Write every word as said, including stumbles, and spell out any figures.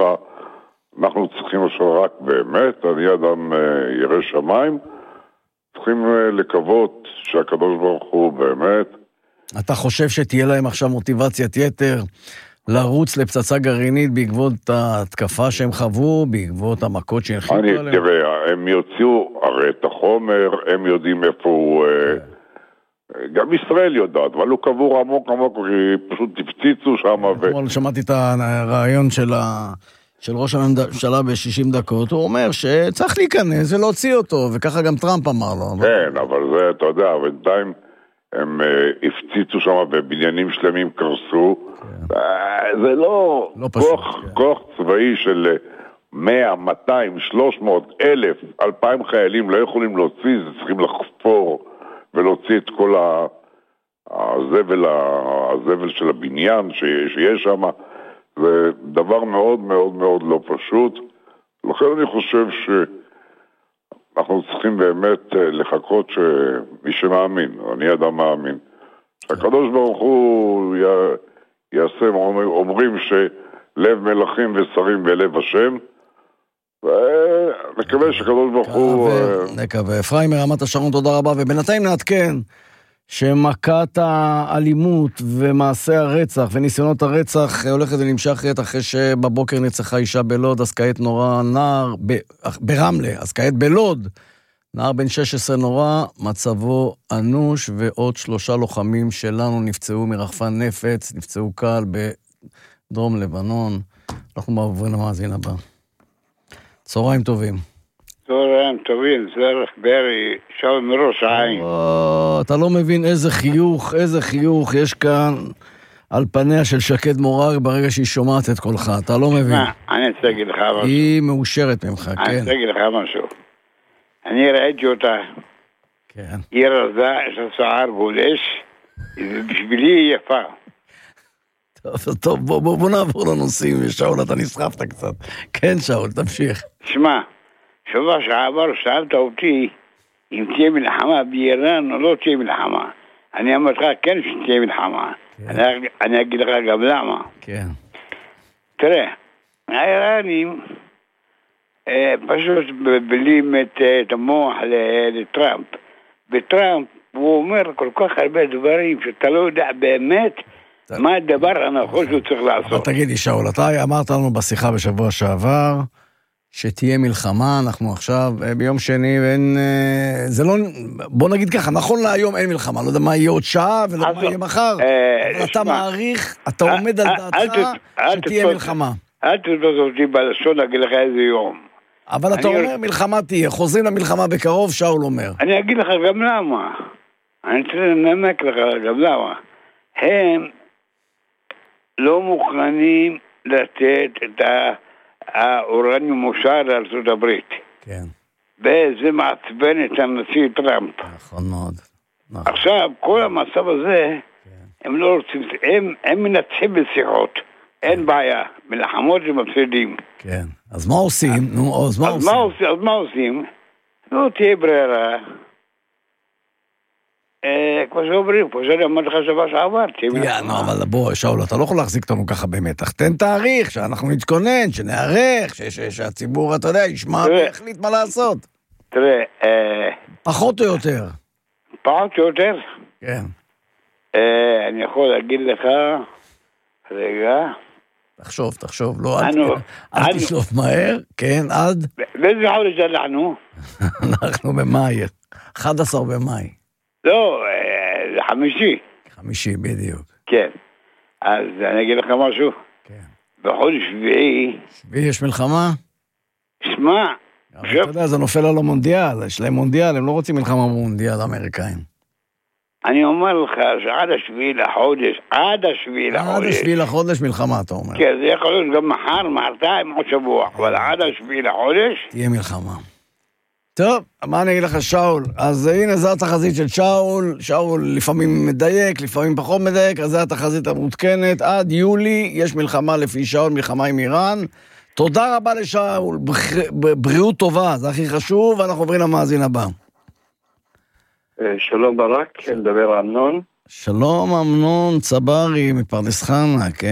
אנחנו צריכים עכשיו רק באמת, אני אדם ירא שמיים, צריכים לקוות שהקדוש ברוך הוא באמת. אתה חושב שתהיה להם עכשיו מוטיבציית יתר לרוץ לפצצה גרעינית בעקבות ההתקפה שהם חוו, בעקבות המכות שהנחיתו עליהם? אני, תראה, הם יוציאו הרי את החומר, הם יודעים איפה הוא... גם ישראל יודעת, אבל הוא קבור עמוק עמוק, כי פשוט תפציצו שם. אתמול שמעתי את הרעיון של ה... של ראש הממשלה ב-שישים דקות, הוא אומר שצריך להיכנס ולהוציא אותו, וככה גם טראמפ אמר לו. כן, אבל זה, אתה יודע, בינתיים הם הפציצו שם ובניינים שלמים קרסו. זה לא כוח צבאי של מאה, מאתיים, שלוש מאות, אלף, אלפיים חיילים לא יכולים להוציא, זה צריכים לחפור ולהוציא את כל הזבל, הזבל של הבניין שיש שם. זה דבר מאוד מאוד מאוד לא פשוט. לכן אני חושב שאנחנו צריכים באמת לחכות שמי שמאמין, אני אדם מאמין, שהקדוש ברוך הוא יעשה, אומרים שלב מלכים ושרים בלב השם, ונקווה שקדוש ברוך הוא... נקווה. אפרים מרמת השרון, תודה רבה, ובינתיים נעדכן שמכת האלימות ומעשי הרצח וניסיונות הרצח הולכת ונמשך אחרי שבבוקר נרצחה אישה בלוד, אז כעת נורא נער, ב, ברמלה, אז כעת בלוד, נער בן שש עשרה נורא, מצבו אנוש, ועוד שלושה לוחמים שלנו נפצעו מרחפן נפץ, נפצעו קל בדרום לבנון. אנחנו מעוברים למאזין הבא. צהריים טובים. צהריים טובים, זרח ברי, שואל מראש העין. אתה לא מבין איזה חיוך, איזה חיוך יש כאן על פניה של שקד מורג ברגע שהיא שומעת את קולך, אתה לא מבין. מה, אני רוצה להגיד לך משהו. היא מאושרת ממך, כן. אני רוצה להגיד לך משהו. אני ראיתי אותה. כן. היא רזה, יש לה שער בולש, בשבילי היא יפה. טוב, טוב, בוא, בוא, בוא נעבור לנושאים, שאול, אתה נסחפת קצת. כן, שאול, תמשיך. שמע, שבוע שעבר שאלת אותי אם תהיה מלחמה באיראן או לא תהיה מלחמה. אני אמרתי לך כן שתהיה מלחמה. כן. אני, אני אגיד לך גם למה. כן. תראה, האיראנים אה, פשוט מבלים את, את המוח לטראמפ. וטראמפ הוא אומר כל כך הרבה דברים שאתה לא יודע באמת ת... מה הדבר הנכון שהוא צריך לעשות. אבל תגידי שאול, אתה אמרת לנו בשיחה בשבוע שעבר שתהיה מלחמה, אנחנו עכשיו ביום שני, ואין, זה לא, בוא נגיד ככה, נכון להיום אין מלחמה, לא יודע מה יהיה עוד שעה, ולא מה יהיה מחר, אבל אתה מעריך, אתה עומד על דעתך שתהיה מלחמה. אל תתפוס אותי בלשון, אגיד לך איזה יום. אבל אתה אומר מלחמה תהיה, חוזרים למלחמה בקרוב, שאול אומר. אני אגיד לך גם למה, אני צריך לנמק לך גם למה. הם לא מוכנים לתת את ה... האורניום מושר לארצות הברית. כן. וזה מעצבן את הנשיא טראמפ. נכון מאוד. נכון. עכשיו, כל המצב הזה, כן. הם לא רוצים, הם, הם מנצחים בשיחות. כן. אין בעיה. מלחמות הם מפסידים. כן. אז מה עושים? נו, אז מה אז עושים? מה עושים? אז מה עושים? לא תהיה ברירה. כמו שאומרים, כמו שאני אמרתי לך שבוע שעבר. נו, אבל בוא, שאול, אתה לא יכול להחזיק אותנו ככה במתח. תן תאריך, שאנחנו נתכונן, שנערך, שהציבור, אתה יודע, ישמע ויחליט מה לעשות. תראה, פחות או יותר. פחות או יותר? כן. אני יכול להגיד לך, רגע. תחשוב, תחשוב, לא, אל תשלוף מהר, כן, עד... באיזה חודש אנחנו? אנחנו במאי, אחד עשר במאי. לא, זה חמישי. חמישי, בדיוק. כן. אז אני אגיד לך משהו. כן. בחודש שביעי... שביעי יש מלחמה? שמע. אבל אתה יודע, זה נופל על המונדיאל, יש להם מונדיאל, הם לא רוצים מלחמה במונדיאל, האמריקאים. אני אומר לך שעד השביעי לחודש, עד השביעי לחודש... עד השביעי לחודש מלחמה, אתה אומר. כן, זה יכול להיות גם מחר, מחרתיים, עוד שבוע, אבל עד השביעי לחודש... תהיה מלחמה. טוב, מה אני אגיד לך, שאול? אז הנה, זו התחזית של שאול. שאול לפעמים מדייק, לפעמים פחות מדייק, אז זו התחזית המותקנת. עד יולי יש מלחמה לפי שאול, מלחמה עם איראן. תודה רבה לשאול, בריאות טובה, זה הכי חשוב, ואנחנו עוברים למאזין הבא. שלום ברק, מדבר אמנון. שלום אמנון צברי מפרדס חנה, כן?